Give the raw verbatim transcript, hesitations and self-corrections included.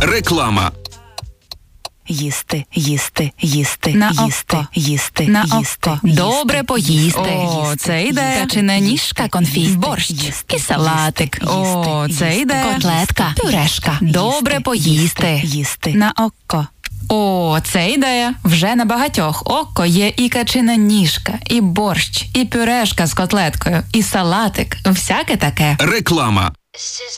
Реклама. Їсти, їсти, їсти, На їсти, око. їсти, На їсти, око. їсти, Добре поїсти. О, їсти, це йде. їсти, Качана їсти, ніжка, конфі, їсти, борщ їсти, і салатик. їсти, О, їсти, це їсти, йде. котлетка, Пюрешка. Добре поїсти. їсти. На око. О, це ідея. Вже на багатьох око є і качина ніжка, і борщ, і пюрешка з котлеткою, і салатик. Всяке таке. Реклама.